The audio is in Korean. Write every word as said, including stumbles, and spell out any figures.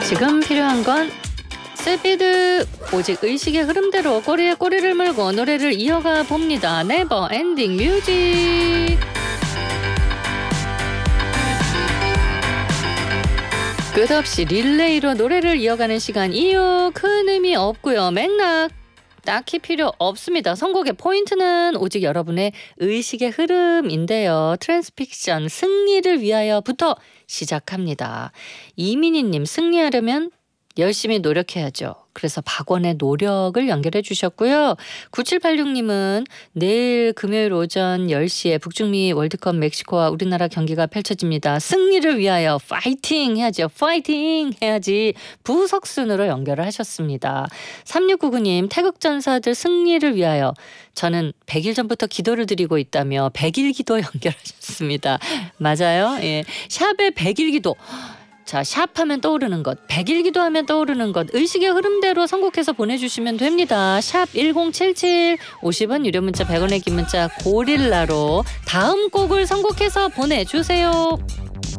지금 필요한 건 스피드. 오직 의식의 흐름대로 꼬리에 꼬리를 물고 노래를 이어가 봅니다. 네버 엔딩 뮤직. 끝없이 릴레이로 노래를 이어가는 시간. 이유 큰 의미 없고요. 맥락 딱히 필요 없습니다. 선곡의 포인트는 오직 여러분의 의식의 흐름인데요. 트랜스픽션 승리를 위하여부터 시작합니다. 이민희님, 승리하려면 열심히 노력해야죠. 그래서 박원의 노력을 연결해 주셨고요. 구칠팔육님은 내일 금요일 오전 열 시에 북중미 월드컵 멕시코와 우리나라 경기가 펼쳐집니다. 승리를 위하여 파이팅 해야죠. 파이팅 해야지. 부석순으로 연결을 하셨습니다. 삼육구구님, 태극전사들 승리를 위하여 저는 백 일 전부터 기도를 드리고 있다며 백일 기도 연결하셨습니다. 맞아요. 예. 샵의 백일 기도. 자, 샵 하면 떠오르는 것, 백일 기도하면 떠오르는 것, 의식의 흐름대로 선곡해서 보내주시면 됩니다. 샵 일공칠칠, 오십 원 유료 문자, 백 원의 긴 문자 고릴라로 다음 곡을 선곡해서 보내주세요.